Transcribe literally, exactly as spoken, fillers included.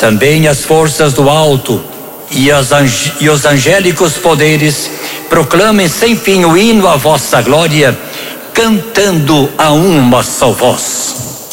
também as forças do alto e, as, e os angélicos poderes proclamem sem fim o hino à vossa glória, cantando a uma só voz.